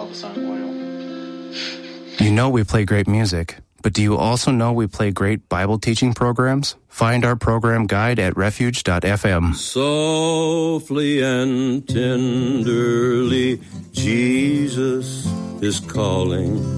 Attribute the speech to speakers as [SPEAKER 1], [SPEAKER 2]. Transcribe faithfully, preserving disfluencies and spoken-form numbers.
[SPEAKER 1] the song Loyal.
[SPEAKER 2] You know we play great music, but do you also know we play great Bible teaching programs? Find our program guide at refuge dot f m.
[SPEAKER 3] Softly and tenderly, Jesus is calling.